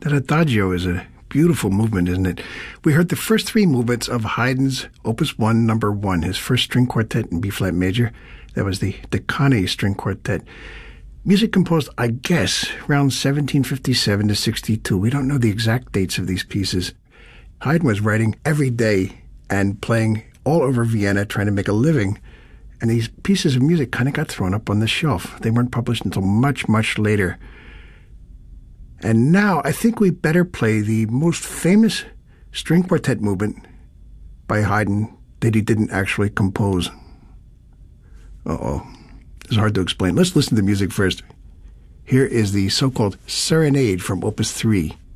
That Adagio is a beautiful movement, isn't it? We heard the first three movements of Haydn's Opus 1, number 1, his first string quartet in B-flat major. That was the Decane String Quartet. Music composed, I guess, around 1757 to 62. We don't know the exact dates of these pieces. Haydn was writing every day and playing all over Vienna, trying to make a living. And these pieces of music kind of got thrown up on the shelf. They weren't published until much, much later. And now I think we better play the most famous string quartet movement by Haydn that he didn't actually compose. It's hard to explain. Let's listen to the music first. Here is the so-called Serenade from Opus 3.